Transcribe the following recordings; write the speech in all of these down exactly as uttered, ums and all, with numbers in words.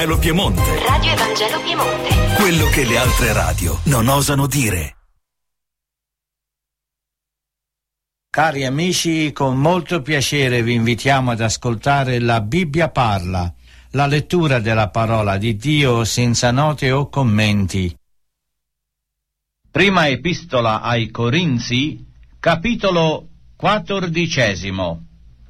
Evangelo Piemonte. Radio Evangelo Piemonte. Quello che le altre radio non osano dire. Cari amici, con molto piacere vi invitiamo ad ascoltare La Bibbia parla, la lettura della parola di Dio senza note o commenti. Prima epistola ai Corinzi, capitolo quattordicesimo.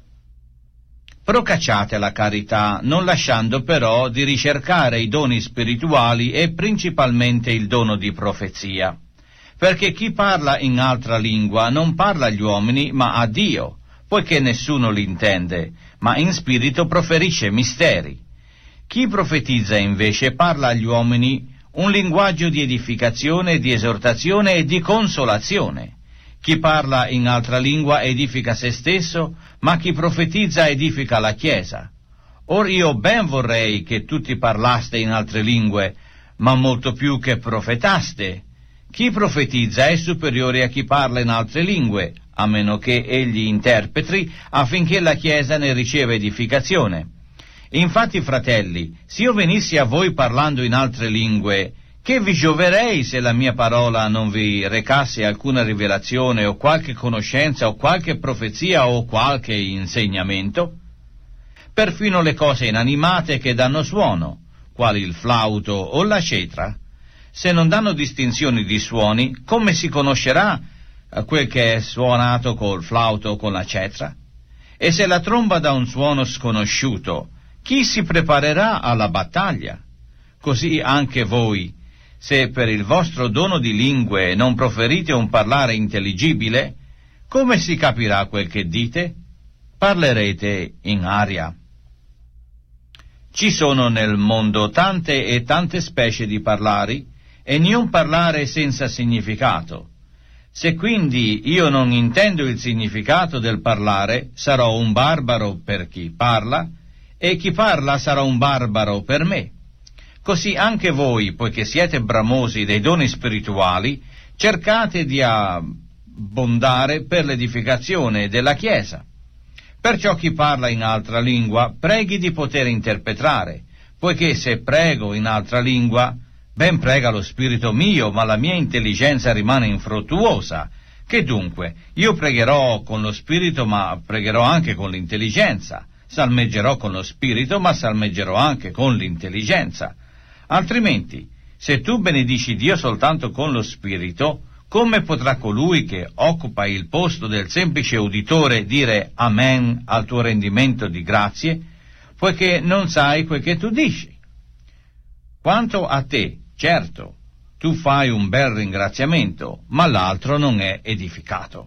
Procacciate la carità, non lasciando però di ricercare i doni spirituali e principalmente il dono di profezia. Perché chi parla in altra lingua non parla agli uomini, ma a Dio, poiché nessuno l'intende, ma in spirito proferisce misteri. Chi profetizza invece parla agli uomini un linguaggio di edificazione, di esortazione e di consolazione. Chi parla in altra lingua edifica se stesso, ma chi profetizza edifica la Chiesa. Or io ben vorrei che tutti parlaste in altre lingue, ma molto più che profetaste. Chi profetizza è superiore a chi parla in altre lingue, a meno che egli interpreti, affinché la Chiesa ne riceva edificazione. Infatti, fratelli, se io venissi a voi parlando in altre lingue, che vi gioverei se la mia parola non vi recasse alcuna rivelazione o qualche conoscenza o qualche profezia o qualche insegnamento? Perfino le cose inanimate che danno suono, quali il flauto o la cetra, se non danno distinzioni di suoni, come si conoscerà quel che è suonato col flauto o con la cetra? E se la tromba dà un suono sconosciuto, chi si preparerà alla battaglia? Così anche voi, se per il vostro dono di lingue non proferite un parlare intelligibile, come si capirà quel che dite? Parlerete in aria. Ci sono nel mondo tante e tante specie di parlari, e niun parlare senza significato. Se quindi io non intendo il significato del parlare, sarò un barbaro per chi parla, e chi parla sarà un barbaro per me. Così anche voi, poiché siete bramosi dei doni spirituali, cercate di abbondare per l'edificazione della Chiesa. Perciò chi parla in altra lingua preghi di poter interpretare, poiché se prego in altra lingua, ben prega lo spirito mio, ma la mia intelligenza rimane infruttuosa. Che dunque, io pregherò con lo spirito, ma pregherò anche con l'intelligenza. Salmeggerò con lo spirito, ma salmeggerò anche con l'intelligenza. Altrimenti, se tu benedici Dio soltanto con lo spirito, come potrà colui che occupa il posto del semplice uditore dire amen al tuo rendimento di grazie, poiché non sai quel che tu dici? Quanto a te, certo, tu fai un bel ringraziamento, ma l'altro non è edificato.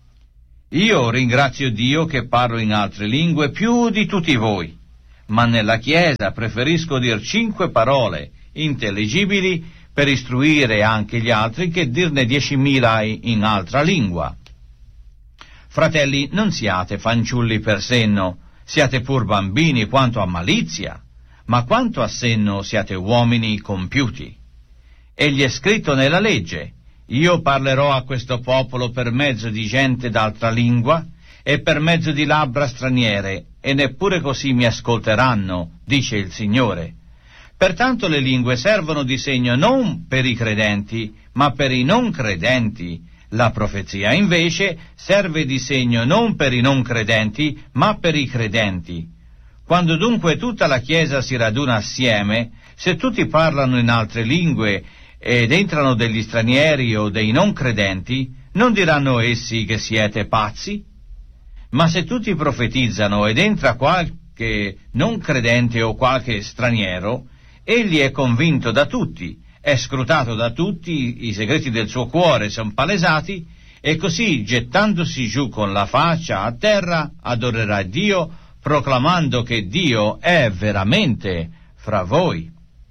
Io ringrazio Dio che parlo in altre lingue più di tutti voi, ma nella Chiesa preferisco dir cinque parole intelligibili per istruire anche gli altri che dirne diecimila in altra lingua. Fratelli, non siate fanciulli per senno, siate pur bambini quanto a malizia, ma quanto a senno siate uomini compiuti. Egli è scritto nella legge: io parlerò a questo popolo per mezzo di gente d'altra lingua e per mezzo di labbra straniere, e neppure così mi ascolteranno, dice il Signore. Pertanto le lingue servono di segno non per i credenti, ma per i non credenti. La profezia invece serve di segno non per i non credenti, ma per i credenti. Quando dunque tutta la Chiesa si raduna assieme, se tutti parlano in altre lingue ed entrano degli stranieri o dei non credenti, non diranno essi che siete pazzi? Ma se tutti profetizzano ed entra qualche non credente o qualche straniero, egli è convinto da tutti, è scrutato da tutti, i segreti del suo cuore sono palesati, e così, gettandosi giù con la faccia a terra, adorerà Dio, proclamando che Dio è veramente fra voi.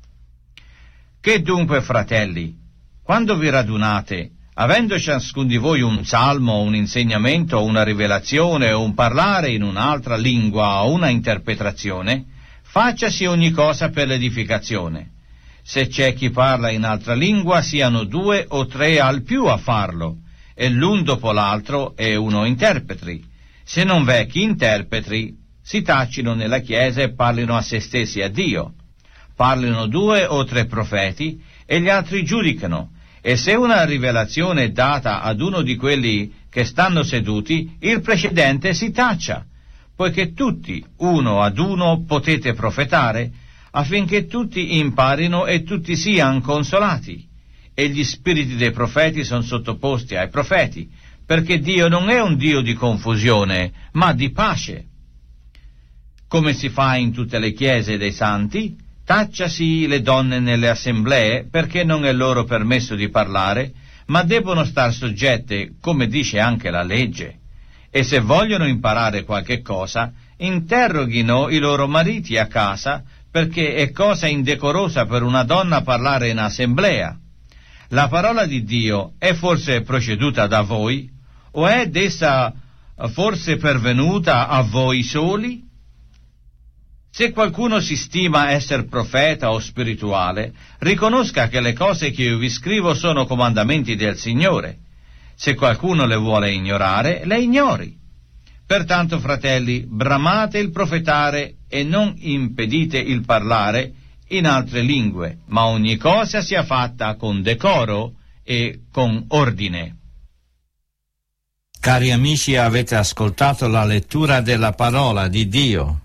Che dunque, fratelli, quando vi radunate, avendo ciascun di voi un salmo, un insegnamento, una rivelazione o un parlare in un'altra lingua o una interpretazione, facciasi ogni cosa per l'edificazione. Se c'è chi parla in altra lingua, siano due o tre al più a farlo, e l'un dopo l'altro e uno interpreti. Se non v'è chi interpreti, si taccino nella Chiesa e parlino a se stessi a Dio. parlino due o tre profeti e gli altri giudicano, e se una rivelazione è data ad uno di quelli che stanno seduti, il precedente si taccia, poiché tutti, uno ad uno, potete profetare, affinché tutti imparino e tutti siano consolati. E gli spiriti dei profeti sono sottoposti ai profeti, perché Dio non è un Dio di confusione, ma di pace. Come si fa in tutte le chiese dei santi, tacciasi le donne nelle assemblee, perché non è loro permesso di parlare, ma debbono star soggette, come dice anche la legge. E se vogliono imparare qualche cosa, interroghino i loro mariti a casa, perché è cosa indecorosa per una donna parlare in assemblea. La parola di Dio è forse proceduta da voi, o è d'essa forse pervenuta a voi soli? Se qualcuno si stima essere profeta o spirituale, riconosca che le cose che io vi scrivo sono comandamenti del Signore. Se qualcuno le vuole ignorare, le ignori. Pertanto, fratelli, bramate il profetare e non impedite il parlare in altre lingue, ma ogni cosa sia fatta con decoro e con ordine. Cari amici, avete ascoltato la lettura della parola di Dio.